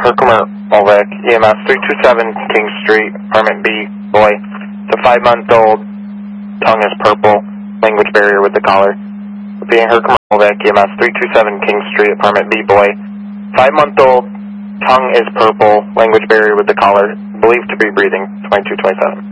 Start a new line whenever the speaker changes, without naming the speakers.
Herkimer Olvec, EMS 327 King Street, apartment B, boy. It's a 5-month-old, tongue is purple, language barrier with the collar. Repeating, Herkimer Olvec, EMS 327 King Street, apartment B, boy. 5-month-old, tongue is purple, language barrier with the collar, believed to be breathing, 2227.